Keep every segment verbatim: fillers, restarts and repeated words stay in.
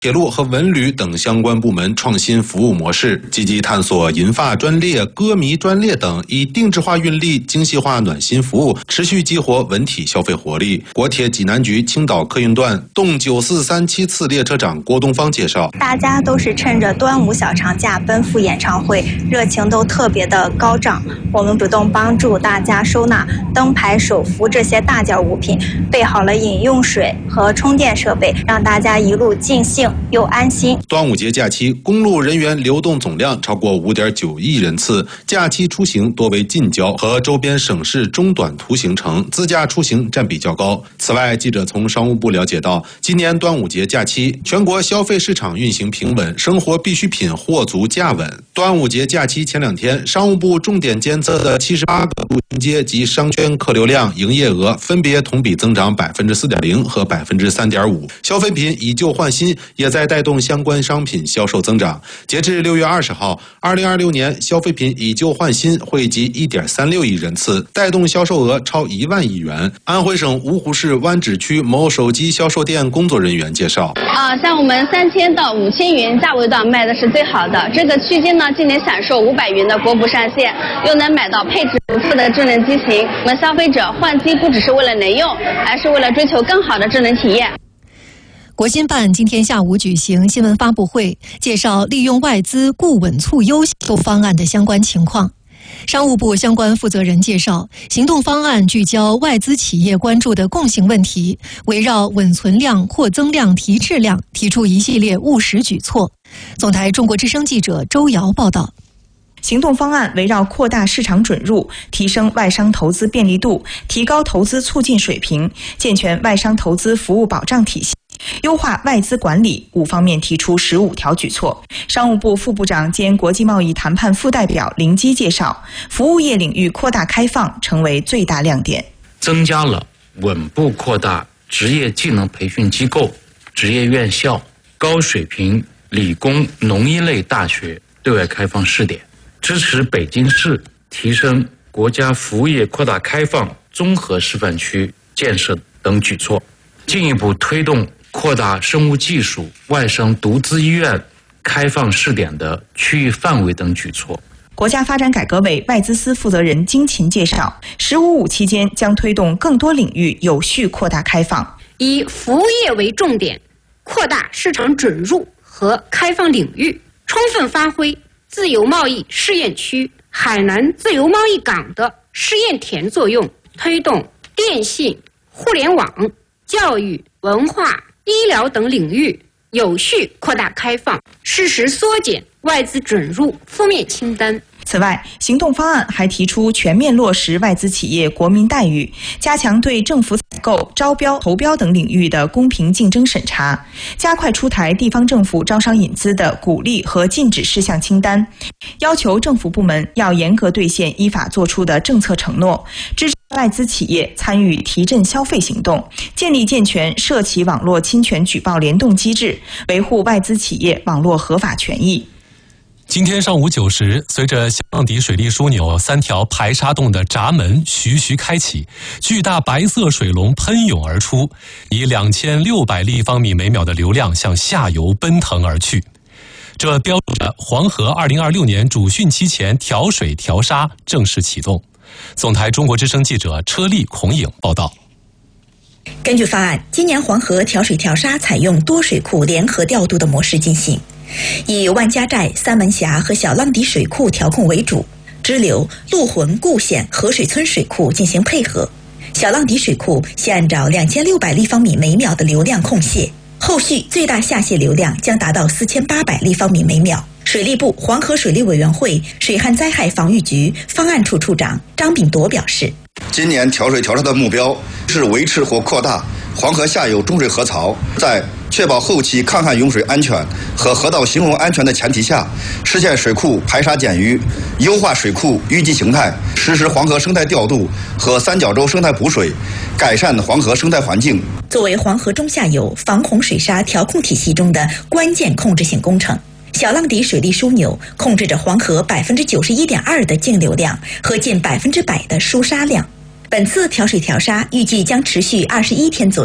铁路和文旅等相关部门创新服务模式，积极探索银发专列、歌迷专列等以定制化运力、精细化暖心服务，持续激活文体消费活力。国铁济南局青岛客运段动九四三七次列车长郭东方介绍， 大家都是趁着端午小长假奔赴演唱会，热情都特别的高涨。我们主动帮助大家收纳灯牌、手幅这些大件物品，备好了饮用水和充电设备，让大家一路尽兴又安心。 端午节假期，公路人员流动总量超过 五点九亿人次，假期出行多为近郊和周边省市中短途行程，自驾出行占比较高。此外，记者从商务部了解到，今年端午节假期，全国消费市场运行平稳，生活必需品货足价稳。端午节假期前两天，商务部重点监测的七十八个步行街及商圈客流量、营业额分别同比增长 百分之四点零 和 百分之三点五， 消费品以旧换新也在带动相关商品销售增长。截至六月二十号，二零二六年消费品以旧换新惠及 一点三六亿人次，带动销售额超一万亿元。安徽省芜湖市湾仔区某手机销售店工作人员介绍， 啊，像我们三千到五千元价位段卖的是最好的，这个区间呢，既能享受五百元的国补上线，又能买到配置不错的智能机型。我们消费者换机不只是为了能用，而是为了追求更好的智能体验。 国新办今天下午举行新闻发布会，介绍利用外资固稳促优行动方案的相关情况。商务部相关负责人介绍，行动方案聚焦外资企业关注的共性问题，围绕稳存量、扩增量、提质量，提出一系列务实举措。总台中国之声记者周瑶报道。 行动方案围绕扩大市场准入、提升外商投资便利度、提高投资促进水平、健全外商投资服务保障体系、优化外资管理五方面提出十五条举措。商务部副部长兼国际贸易谈判副代表林基介绍，服务业领域扩大开放成为最大亮点， 增加了稳步扩大职业技能培训机构、职业院校、高水平理工农医类大学对外开放试点，支持北京市提升国家服务业扩大开放综合示范区建设等举措，进一步推动扩大生物技术外商独资医院开放试点的区域范围等举措。 国家发展改革委外资司负责人金勤介绍，十五五期间将推动更多领域有序扩大开放， 以服务业为重点，扩大市场准入和开放领域，充分发挥自由贸易试验区、海南自由贸易港的试验田作用，推动电信、互联网、教育、文化、医疗等领域有序扩大开放，适时缩减外资准入负面清单。 此外，行动方案还提出全面落实外资企业国民待遇，加强对政府采购、招标、投标等领域的公平竞争审查，加快出台地方政府招商引资的鼓励和禁止事项清单，要求政府部门要严格兑现依法作出的政策承诺，支持外资企业参与提振消费行动，建立健全涉企网络侵权举报联动机制，维护外资企业网络合法权益。 今天上午九时，随着小浪底水利枢纽三条排沙洞的闸门徐徐开启，巨大白色水龙喷涌而出，以两千六百立方米每秒的流量向下游奔腾而去。这标志着黄河二零二六年主汛期前调水调沙正式启动。总台中国之声记者车丽、孔颖报道。 根据方案，今年黄河调水调沙采用多水库联合调度的模式进行，以万家寨、三门峡和小浪底水库调控为主，支流、陆浑、固县、河水村水库进行配合。小浪底水库现按照两千六百立方米每秒的流量控泄，后续最大下泄流量将达到四千八百立方米每秒。水利部黄河水利委员会水旱灾害防御局方案处处长张炳铎表示， 今年调水调沙的目标是维持或扩大黄河下游中水河槽，在确保后期抗旱涌水安全和河道形容安全的前提下，实现水库排沙减淤，优化水库淤积形态，实施黄河生态调度和三角洲生态补水，改善黄河生态环境。 作为黄河中下游防洪水沙调控体系中的关键控制性工程，小浪底水利枢纽控制着黄河百分之九十一点二的净流量和近百分之百的疏沙量。本次调水调沙预计将持续二十一天左右，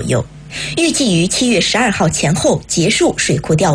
预计于七月十二号前后结束水库调